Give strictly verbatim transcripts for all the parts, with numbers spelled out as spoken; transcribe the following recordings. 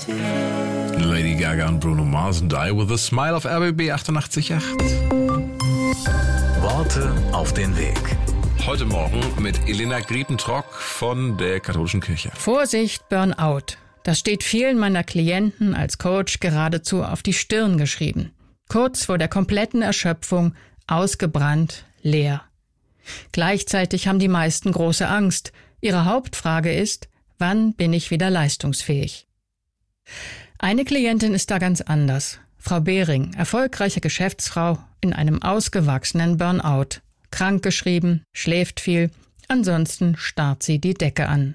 Lady Gaga und Bruno Mars und Die With A Smile auf R B B achtundachtzig Komma acht. Worte auf den Weg. Heute Morgen mit Elena Griepentrock von der Katholischen Kirche. Vorsicht, Burnout. Das steht vielen meiner Klienten als Coach geradezu auf die Stirn geschrieben. Kurz vor der kompletten Erschöpfung, ausgebrannt, leer. Gleichzeitig haben die meisten große Angst. Ihre Hauptfrage ist, wann bin ich wieder leistungsfähig? Eine Klientin ist da ganz anders. Frau Behring, erfolgreiche Geschäftsfrau in einem ausgewachsenen Burnout. Krankgeschrieben, schläft viel, ansonsten starrt sie die Decke an.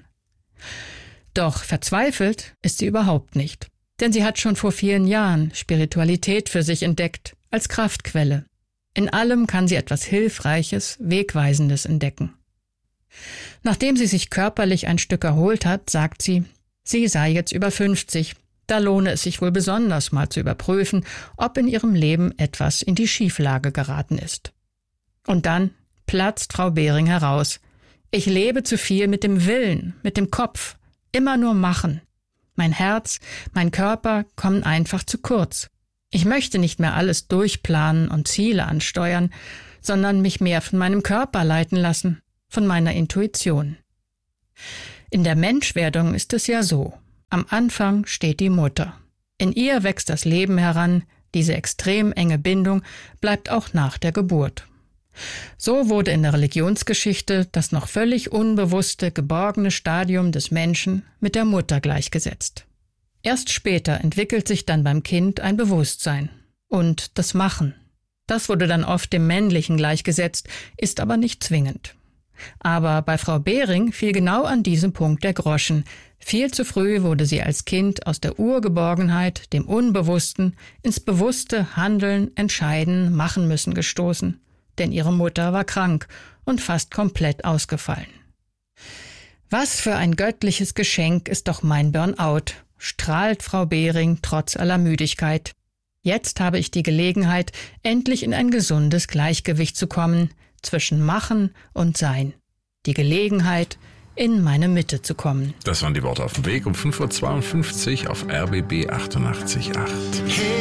Doch verzweifelt ist sie überhaupt nicht. Denn sie hat schon vor vielen Jahren Spiritualität für sich entdeckt, als Kraftquelle. In allem kann sie etwas Hilfreiches, Wegweisendes entdecken. Nachdem sie sich körperlich ein Stück erholt hat, sagt sie, sie sei jetzt über fünfzig. Da lohne es sich wohl besonders mal zu überprüfen, ob in ihrem Leben etwas in die Schieflage geraten ist. Und dann platzt Frau Behring heraus. Ich lebe zu viel mit dem Willen, mit dem Kopf. Immer nur machen. Mein Herz, mein Körper kommen einfach zu kurz. Ich möchte nicht mehr alles durchplanen und Ziele ansteuern, sondern mich mehr von meinem Körper leiten lassen, von meiner Intuition. In der Menschwerdung ist es ja so. Am Anfang steht die Mutter. In ihr wächst das Leben heran, diese extrem enge Bindung bleibt auch nach der Geburt. So wurde in der Religionsgeschichte das noch völlig unbewusste, geborgene Stadium des Menschen mit der Mutter gleichgesetzt. Erst später entwickelt sich dann beim Kind ein Bewusstsein und das Machen. Das wurde dann oft dem Männlichen gleichgesetzt, ist aber nicht zwingend. Aber bei Frau Behring fiel genau an diesem Punkt der Groschen. Viel zu früh wurde sie als Kind aus der Urgeborgenheit, dem Unbewussten, ins bewusste Handeln, Entscheiden, Machen müssen gestoßen. Denn ihre Mutter war krank und fast komplett ausgefallen. Was für ein göttliches Geschenk ist doch mein Burnout, strahlt Frau Behring trotz aller Müdigkeit. Jetzt habe ich die Gelegenheit, endlich in ein gesundes Gleichgewicht zu kommen, zwischen Machen und Sein. Die Gelegenheit, in meine Mitte zu kommen. Das waren die Worte auf dem Weg um fünf Uhr zweiundfünfzig auf R B B achtundachtzig Komma acht.